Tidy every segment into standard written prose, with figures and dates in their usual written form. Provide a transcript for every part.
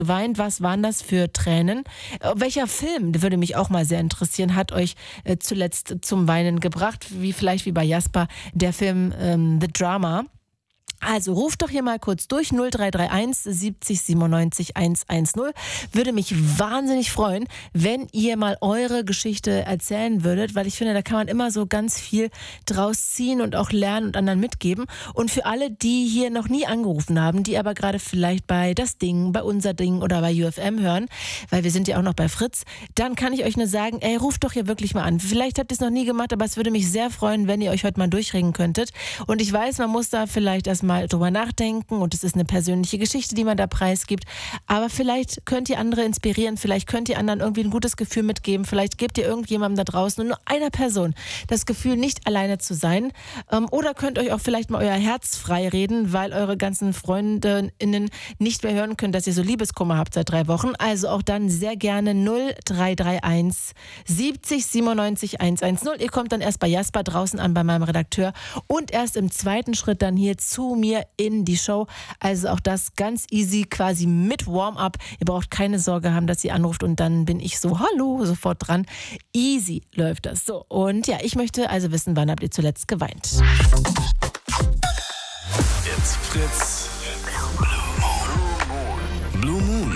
geweint? Was waren das für Tränen? Welcher Film, würde mich auch mal sehr interessieren, hat euch zuletzt zum Weinen gebracht? Vielleicht wie bei Jasper, der Film The Drama. Also ruft doch hier mal kurz durch, 0331 70 97 110. Würde mich wahnsinnig freuen, wenn ihr mal eure Geschichte erzählen würdet, weil ich finde, da kann man immer so ganz viel draus ziehen und auch lernen und anderen mitgeben. Und für alle, die hier noch nie angerufen haben, die aber gerade vielleicht bei Das Ding, bei Unser Ding oder bei UFM hören, weil wir sind ja auch noch bei Fritz, dann kann ich euch nur sagen, ey, ruft doch hier wirklich mal an. Vielleicht habt ihr es noch nie gemacht, aber es würde mich sehr freuen, wenn ihr euch heute mal durchregen könntet. Und ich weiß, man muss da vielleicht erstmal drüber nachdenken und es ist eine persönliche Geschichte, die man da preisgibt, aber vielleicht könnt ihr andere inspirieren, vielleicht könnt ihr anderen irgendwie ein gutes Gefühl mitgeben, vielleicht gebt ihr irgendjemandem da draußen, nur einer Person, das Gefühl, nicht alleine zu sein, oder könnt euch auch vielleicht mal euer Herz frei reden, weil eure ganzen FreundInnen nicht mehr hören können, dass ihr so Liebeskummer habt seit 3 Wochen, also auch dann sehr gerne 0331 70 97 110. Ihr kommt dann erst bei Jasper draußen an, bei meinem Redakteur, und erst im zweiten Schritt dann hier zu mir in die Show. Also auch das ganz easy, quasi mit Warm-up. Ihr braucht keine Sorge haben, dass ihr anruft und dann bin ich so, hallo, sofort dran. Easy läuft das. So, und ja, ich möchte also wissen, wann habt ihr zuletzt geweint? It's Fritz. Blue Moon.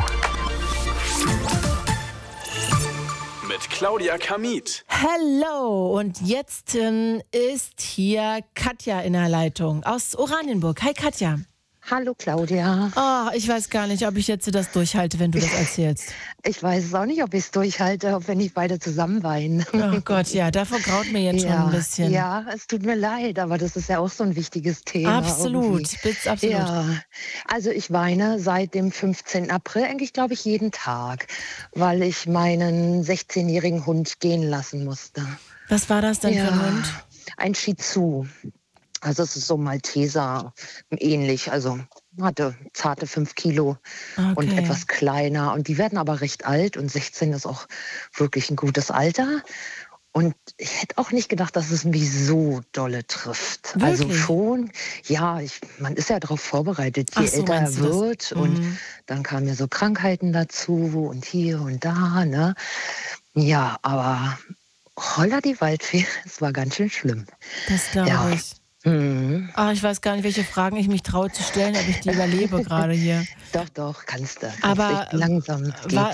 Mit Claudia Kamit. Hello, und jetzt ist hier Katja in der Leitung aus Oranienburg. Hi Katja. Hallo Claudia. Oh, ich weiß gar nicht, ob ich jetzt das durchhalte, wenn du das erzählst. Ich weiß es auch nicht, ob ich es durchhalte, wenn ich beide zusammen weinen. Oh Gott, ja, davor graut mir jetzt schon ein bisschen. Ja, es tut mir leid, aber das ist ja auch so ein wichtiges Thema. Absolut, absolut. Ja, also ich weine seit dem 15. April eigentlich, glaube ich, jeden Tag, weil ich meinen 16-jährigen Hund gehen lassen musste. Was war das denn für ein Hund? Ein Shih Tzu. Also es ist so Malteser ähnlich, also hatte zarte 5 Kilo und etwas kleiner. Und die werden aber recht alt und 16 ist auch wirklich ein gutes Alter. Und ich hätte auch nicht gedacht, dass es mich so dolle trifft. Wirklich? Also schon, ja, man ist ja darauf vorbereitet, je älter er wird. Und dann kamen ja so Krankheiten dazu und hier und da, ne? Ja, aber holla die Waldfee, es war ganz schön schlimm. Das glaube ich. Ach, ich weiß gar nicht, welche Fragen ich mich traue zu stellen, ob ich die überlebe gerade hier. Doch, kannst du. Aber langsam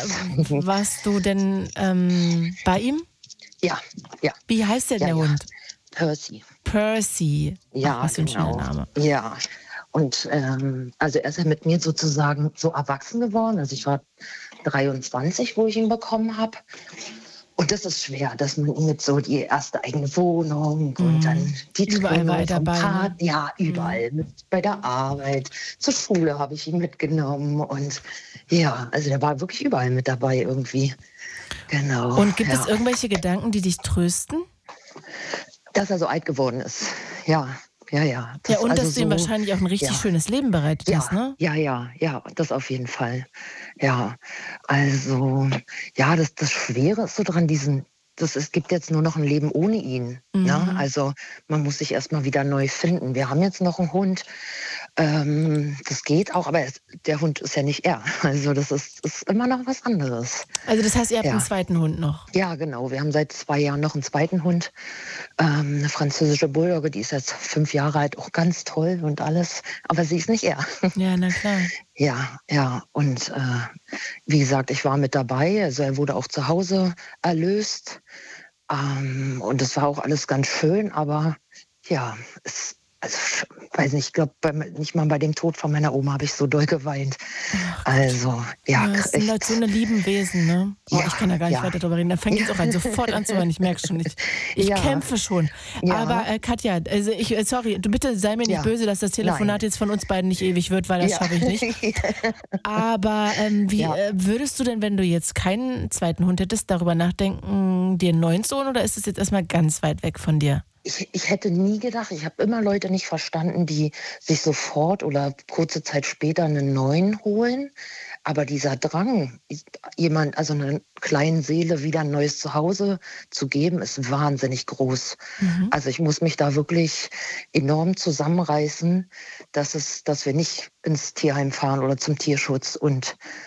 warst du denn bei ihm? Ja. Wie heißt denn der Hund? Percy. Percy. Ja, ach, was für ein schöner Name. Ja, und also er ist ja mit mir sozusagen so erwachsen geworden. Also ich war 23, wo ich ihn bekommen habe. Und das ist schwer, dass man ihm jetzt so die erste eigene Wohnung und dann die überall dabei, ne? Ja, überall. Bei der Arbeit, zur Schule habe ich ihn mitgenommen. Und ja, also der war wirklich überall mit dabei irgendwie. Genau. Und gibt es irgendwelche Gedanken, die dich trösten? Dass er so alt geworden ist, ja. Ja, und dass du ihm wahrscheinlich auch ein richtig schönes Leben bereitet hast, ne? Ja, das auf jeden Fall. Ja, also, ja, das Schwere ist so dran, es gibt jetzt nur noch ein Leben ohne ihn. Ne? Also man muss sich erstmal wieder neu finden. Wir haben jetzt noch einen Hund, das geht auch, aber der Hund ist ja nicht er. Also das ist immer noch was anderes. Also das heißt, ihr habt einen zweiten Hund noch? Ja, genau. Wir haben seit 2 Jahren noch einen zweiten Hund. Eine französische Bulldogge, die ist jetzt 5 Jahre alt, auch ganz toll und alles. Aber sie ist nicht er. Ja, na klar. Ja. Und wie gesagt, ich war mit dabei. Also er wurde auch zu Hause erlöst. Und das war auch alles ganz schön. Aber ja, weiß nicht, ich glaube, nicht mal bei dem Tod von meiner Oma habe ich so doll geweint. Also, ja. Das sind halt so eine lieben Wesen, ne? Oh, ich kann da gar nicht weiter drüber reden. Da fängt jetzt auch an, sofort an zu hören. Ich merke schon, ich kämpfe schon. Ja. Aber Katja, also sorry, du bitte sei mir nicht böse, dass das Telefonat jetzt von uns beiden nicht ewig wird, weil das schaffe ich nicht. Aber wie würdest du denn, wenn du jetzt keinen zweiten Hund hättest, darüber nachdenken, dir einen neuen Sohn, oder ist es jetzt erstmal ganz weit weg von dir? Ich hätte nie gedacht, ich habe immer Leute nicht verstanden, die sich sofort oder kurze Zeit später einen neuen holen. Aber dieser Drang, also einer kleinen Seele wieder ein neues Zuhause zu geben, ist wahnsinnig groß. Also ich muss mich da wirklich enorm zusammenreißen, dass wir nicht ins Tierheim fahren oder zum Tierschutz und